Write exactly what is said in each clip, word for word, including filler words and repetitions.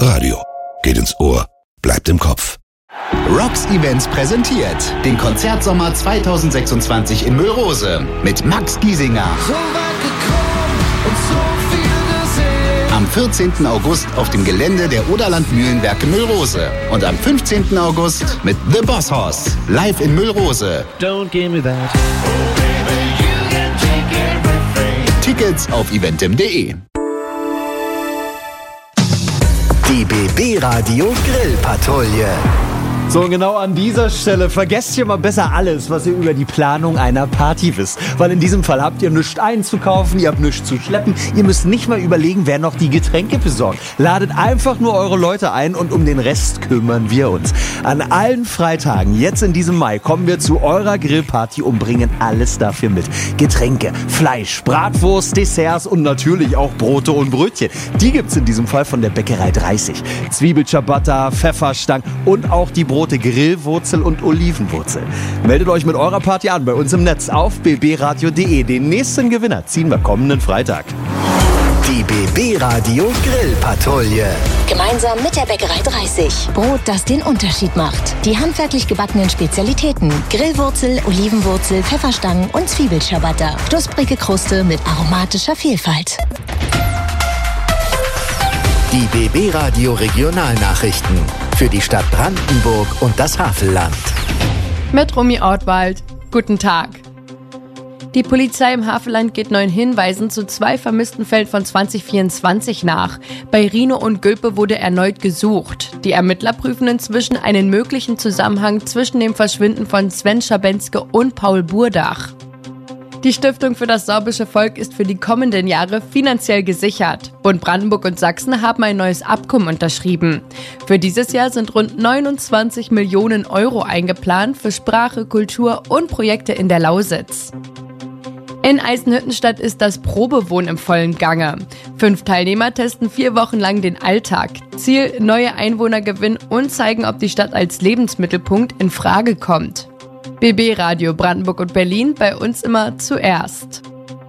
Radio. Geht ins Ohr, bleibt im Kopf. Rocks Events präsentiert den Konzertsommer zweitausendsechsundzwanzig in Müllrose mit Max Giesinger. So weit gekommen und so viel gesehen. Am vierzehnten August auf dem Gelände der Oderland Mühlenwerke Müllrose. Und am fünfzehnten August mit The Boss Hoss live in Müllrose. Don't give me that. Oh baby, you can take everything. Tickets auf eventim punkt de. Die B B-Radio Grillpatrouille. So, genau an dieser Stelle vergesst ihr mal besser alles, was ihr über die Planung einer Party wisst. Weil in diesem Fall habt ihr nichts einzukaufen, ihr habt nichts zu schleppen, ihr müsst nicht mal überlegen, wer noch die Getränke besorgt. Ladet einfach nur eure Leute ein und um den Rest kümmern wir uns. An allen Freitagen, jetzt in diesem Mai, kommen wir zu eurer Grillparty und bringen alles dafür mit. Getränke, Fleisch, Bratwurst, Desserts und natürlich auch Brote und Brötchen. Die gibt's in diesem Fall von der Bäckerei dreißig. Zwiebelciabatta, Pfefferstangen und auch die Brote Grillwurzel und Olivenwurzel. Meldet euch mit eurer Party an bei uns im Netz auf b b radio punkt de. Den nächsten Gewinner ziehen wir kommenden Freitag. Die B B-Radio Grillpatrouille. Gemeinsam mit der Bäckerei dreißig. Brot, das den Unterschied macht. Die handwerklich gebackenen Spezialitäten. Grillwurzel, Olivenwurzel, Pfefferstangen und Zwiebelciabatta. Knusprige Kruste mit aromatischer Vielfalt. Die B B-Radio Regionalnachrichten für die Stadt Brandenburg und das Havelland. Mit Romy Ortwald. Guten Tag. Die Polizei im Havelland geht neuen Hinweisen zu zwei vermissten Fällen von zwanzig vierundzwanzig nach. Bei Rino und Gülpe wurde erneut gesucht. Die Ermittler prüfen inzwischen einen möglichen Zusammenhang zwischen dem Verschwinden von Sven Schabenske und Paul Burdach. Die Stiftung für das sorbische Volk ist für die kommenden Jahre finanziell gesichert. Bund Brandenburg und Sachsen haben ein neues Abkommen unterschrieben. Für dieses Jahr sind rund neunundzwanzig Millionen Euro eingeplant für Sprache, Kultur und Projekte in der Lausitz. In Eisenhüttenstadt ist das Probewohnen im vollen Gange. Fünf Teilnehmer testen vier Wochen lang den Alltag. Ziel: neue Einwohner gewinnen und zeigen, ob die Stadt als Lebensmittelpunkt in Frage kommt. B B-Radio Brandenburg und Berlin, bei uns immer zuerst.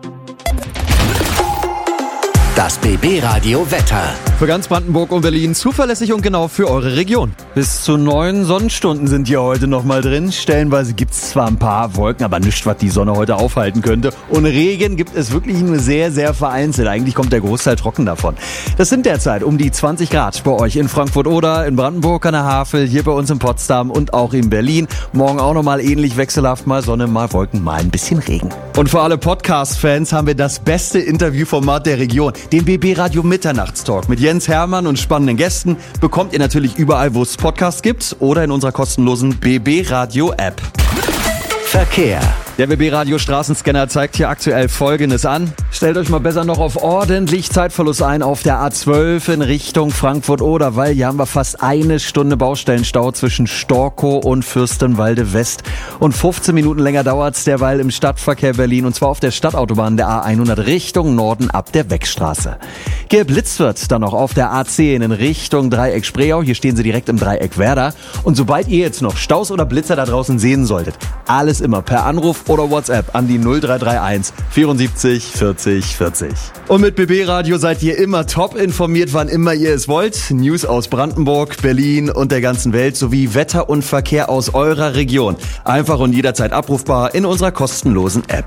Das B B-Radio Wetter. Für ganz Brandenburg und Berlin zuverlässig und genau für eure Region. Bis zu neun Sonnenstunden sind hier heute noch mal drin. Stellenweise gibt es zwar ein paar Wolken, aber nichts, was die Sonne heute aufhalten könnte. Und Regen gibt es wirklich nur sehr, sehr vereinzelt. Eigentlich kommt der Großteil trocken davon. Das sind derzeit um die zwanzig Grad bei euch in Frankfurt-Oder, in Brandenburg an der Havel, hier bei uns in Potsdam und auch in Berlin. Morgen auch noch mal ähnlich wechselhaft, mal Sonne, mal Wolken, mal ein bisschen Regen. Und für alle Podcast-Fans haben wir das beste Interviewformat der Region. Den B B-Radio Mitternachtstalk mit Jens Hermann und spannenden Gästen bekommt ihr natürlich überall, wo es Podcasts gibt oder in unserer kostenlosen B B-Radio-App. Verkehr. Der B B-Radio Straßenscanner zeigt hier aktuell Folgendes an. Stellt euch mal besser noch auf ordentlich Zeitverlust ein auf der A zwölf in Richtung Frankfurt-Oder, weil hier haben wir fast eine Stunde Baustellenstau zwischen Storkow und Fürstenwalde West. Und fünfzehn Minuten länger dauert's derweil im Stadtverkehr Berlin, und zwar auf der Stadtautobahn der A hundert Richtung Norden ab der Weckstraße. Geblitzt wird dann noch auf der A zehn in Richtung Dreieck Spreeau. Hier stehen sie direkt im Dreieck Werder. Und sobald ihr jetzt noch Staus oder Blitzer da draußen sehen solltet, alles immer per Anruf oder WhatsApp an die null drei drei eins vierundsiebzig vierzig vierzig. Und mit B B-Radio seid ihr immer top informiert, wann immer ihr es wollt. News aus Brandenburg, Berlin und der ganzen Welt sowie Wetter und Verkehr aus eurer Region. Einfach und jederzeit abrufbar in unserer kostenlosen App.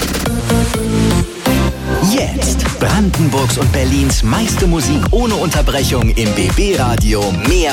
Jetzt Brandenburgs und Berlins meiste Musik ohne Unterbrechung im B B-Radio. Mehr